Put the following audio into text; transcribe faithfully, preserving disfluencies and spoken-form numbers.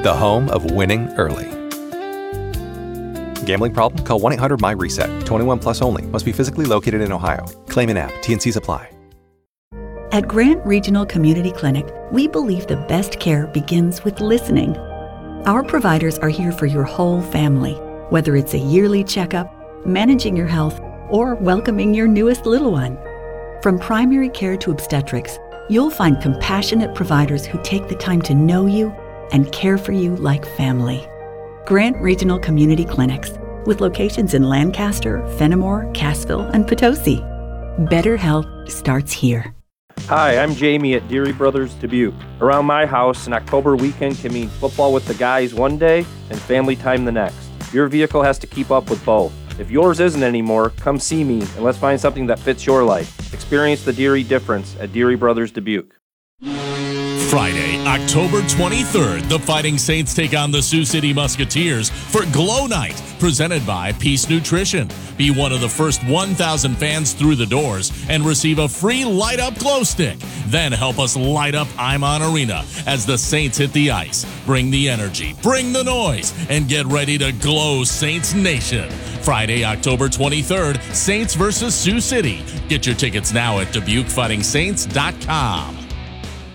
the home of winning early. Gambling problem? Call one eight hundred my reset. twenty-one plus only. Must be physically located in Ohio. Claim in app. T and Cs apply. At Grant Regional Community Clinic, we believe the best care begins with listening. Our providers are here for your whole family, whether it's a yearly checkup, managing your health, or welcoming your newest little one. From primary care to obstetrics, you'll find compassionate providers who take the time to know you and care for you like family. Grant Regional Community Clinics, with locations in Lancaster, Fenimore, Cassville, and Potosi. Better health starts here. Hi, I'm Jamie at Deary Brothers Dubuque. Around my house, an October weekend can mean football with the guys one day and family time the next. Your vehicle has to keep up with both. If yours isn't anymore, come see me and let's find something that fits your life. Experience the Deary difference at Deary Brothers Dubuque. Friday, October twenty-third, the Fighting Saints take on the Sioux City Musketeers for Glow Night, presented by Peace Nutrition. Be one of the first one thousand fans through the doors and receive a free light-up glow stick. Then help us light up Imon Arena as the Saints hit the ice. Bring the energy, bring the noise, and get ready to glow Saints Nation. Friday, October twenty-third, Saints versus Sioux City. Get your tickets now at Dubuque Fighting Saints dot com.